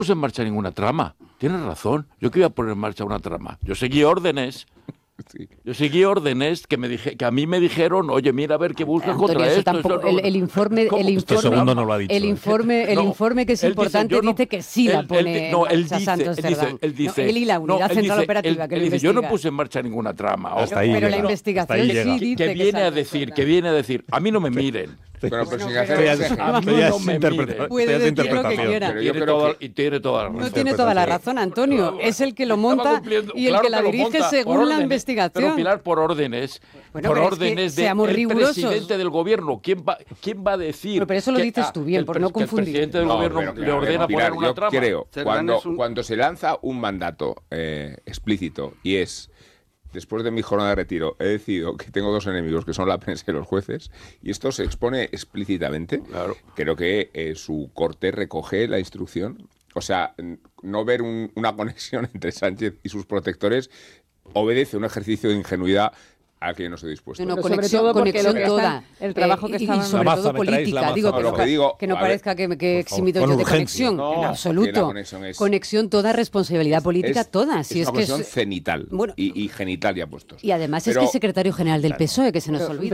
puse en marcha ninguna trama. Tienes razón. Yo que iba a poner en marcha una trama. Yo seguí órdenes. Sí. Yo seguí órdenes que a mí me dijeron, oye, mira a ver qué buscas contra esto. Tampoco, el informe, Este segundo no lo ha dicho. El informe que es importante dice que sí la pone en marcha Santos Cerdán. Él dice, él y la unidad central operativa que lo dice, investiga. yo no puse en marcha ninguna trama. Hasta ahí pero llega. la investigación Hasta ahí sí llega. dice que viene a decir, a mí no me miren. Bueno, pues sin Esto ya hacer... A mí no me miren. Puede decir lo que quiera. Pero yo creo que... Y tiene toda la razón. No tiene toda la razón, Antonio. Es el que lo monta y el que la dirige según la investigación. Pero Pilar, por órdenes. Bueno, por pero es órdenes que seamos del rigurosos. presidente del gobierno. ¿Quién va a decir? Pero eso lo dices tú bien, por no confundir. El presidente del gobierno pero le ordena Pilar, poner una yo trama. creo, Cerdán cuando se lanza un mandato explícito y es... Después de mi jornada de retiro, he decidido que tengo dos enemigos, que son la prensa y los jueces, y esto se expone explícitamente. Claro. Creo que su corte recoge la instrucción. O sea, no ver una conexión entre Sánchez y sus protectores obedece a un ejercicio de ingenuidad al que yo no estoy dispuesto. No, Pero sobre todo porque conexión lo que toda. están- el trabajo que y estaban- sobre La todo maza, me traéis la política. maza. Digo, No, lo que digo, que no a ver, parezca que eximito con yo de urgencia. conexión. No, En que la absoluto. conexión es- Conexión toda, responsabilidad política toda. Si es es una que cuestión es, cenital Bueno, y genital ya puestos. y además Pero- es que es secretario general del PSOE, que se nos olvida.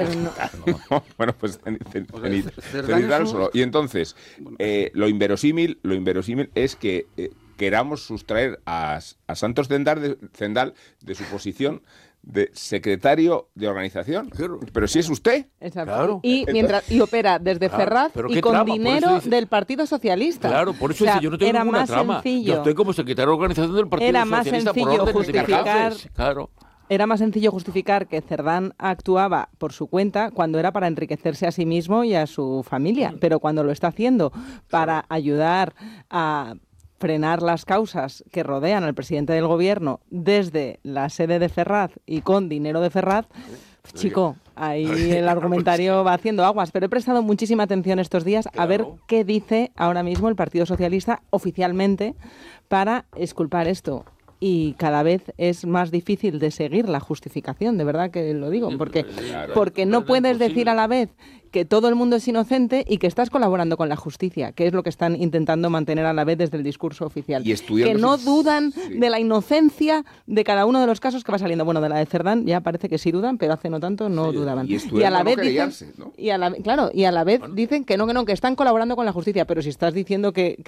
Bueno, pues Cerdán cenital es un- solo. Y entonces, lo inverosímil es que queramos sustraer a Santos Zendal de su posición de secretario de organización. Pero si es usted. Exacto. Claro. Y opera desde Claro, Ferraz pero y qué con trama, por dinero eso dice- del Partido Socialista. Claro, por eso O sea, dice, yo no tengo era ninguna más trama. sencillo. Yo estoy como secretario de organización del Partido Era más Socialista por sencillo órdenes de mis justificar- jefes. Claro. Era más sencillo justificar que Cerdán actuaba por su cuenta cuando era para enriquecerse a sí mismo y a su familia, pero cuando lo está haciendo para ayudar a frenar las causas que rodean al presidente del gobierno desde la sede de Ferraz y con dinero de Ferraz, chico, ahí el argumentario va haciendo aguas. Pero he prestado muchísima atención estos días a ver qué dice ahora mismo el Partido Socialista oficialmente para exculpar esto. Y cada vez es más difícil de seguir la justificación, de verdad que lo digo, porque no puedes decir a la vez que todo el mundo es inocente y que estás colaborando con la justicia, que es lo que están intentando mantener a la vez desde el discurso oficial. Y estudiando que no sus- dudan sí. de la inocencia de cada uno de los casos que va saliendo. Bueno, de la de Cerdán ya parece que sí dudan, pero hace no tanto no dudaban. y estudiando a la no vez dicen, querellarse, ¿no? y a la vez dicen que no, que están colaborando con la justicia, pero si estás diciendo que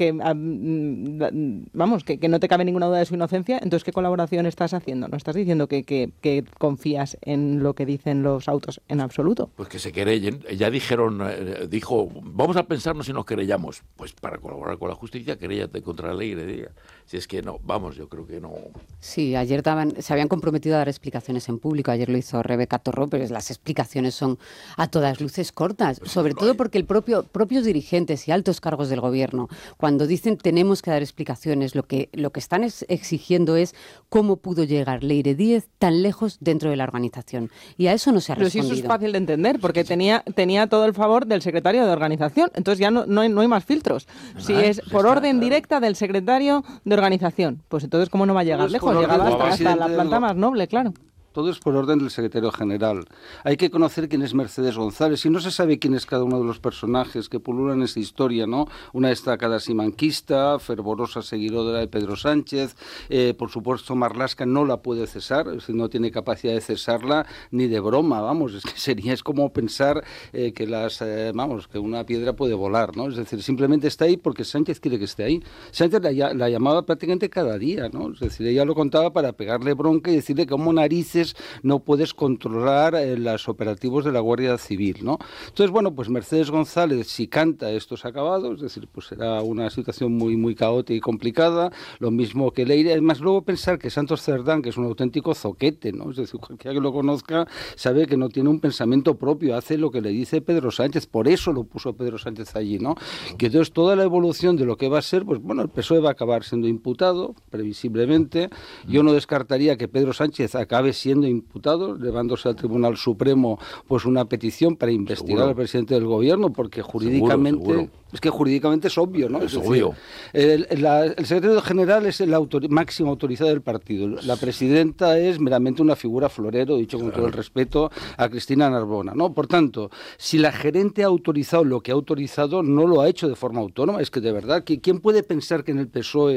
no te cabe ninguna duda de su inocencia, entonces ¿qué colaboración estás haciendo? No estás diciendo que confías en lo que dicen los autos en absoluto. Pues que se querellen. Ya dijo, vamos a pensarnos si nos querellamos. Pues para colaborar con la justicia, queréllate contra la ley. Le diga. Si es que no, vamos, yo creo que no. Sí, ayer se habían comprometido a dar explicaciones en público. Ayer lo hizo Rebeca Torró, pero las explicaciones son a todas luces cortas. Sobre todo porque propios dirigentes y altos cargos del gobierno, cuando dicen tenemos que dar explicaciones, lo que están exigiendo es cómo pudo llegar Leire Díez tan lejos dentro de la organización. Y a eso no se ha Pero si respondido. eso es fácil de entender, porque tenía todo el favor del secretario de organización, entonces ya no hay más filtros. Si es por orden directa del secretario de organización, pues entonces ¿cómo no va a llegar Todo es lejos? por orden Llegaba del hasta la presidente planta del- más noble, claro. Todo es por orden del secretario general. Hay que conocer quién es Mercedes González. Y no se sabe quién es cada uno de los personajes que pululan en esta historia, ¿no? Una destacada simanquista, fervorosa seguidora de Pedro Sánchez. Por supuesto, Marlaska no la puede cesar, es decir, no tiene capacidad de cesarla ni de broma, vamos. Es como pensar que una piedra puede volar, ¿no? Es decir, simplemente está ahí porque Sánchez quiere que esté ahí. Sánchez la llamaba prácticamente cada día, ¿no? Es decir, ella lo contaba para pegarle bronca y decirle cómo narices no puedes controlar los operativos de la Guardia Civil, ¿no? Entonces, bueno, pues Mercedes González, si canta, esto se ha acabado, es decir, pues será una situación muy, muy caótica y complicada, lo mismo que Leire. Además, luego pensar que Santos Cerdán, que es un auténtico zoquete, ¿no? Es decir, cualquiera que lo conozca sabe que no tiene un pensamiento propio, hace lo que le dice Pedro Sánchez, por eso lo puso Pedro Sánchez allí, ¿no? Que entonces toda la evolución de lo que va a ser, pues bueno, el PSOE va a acabar siendo imputado, previsiblemente. Yo no descartaría que Pedro Sánchez acabe siendo imputado, llevándose al Tribunal Supremo pues una petición para investigar al presidente del gobierno, porque jurídicamente Seguro. es que jurídicamente es obvio, ¿no? Es obvio. El secretario general es el máximo autorizado del partido. La presidenta es meramente una figura florero, dicho con todo el respeto a Cristina Narbona, ¿no? Por tanto, si la gerente ha autorizado lo que ha autorizado, no lo ha hecho de forma autónoma. Es que de verdad, ¿quién puede pensar que en el PSOE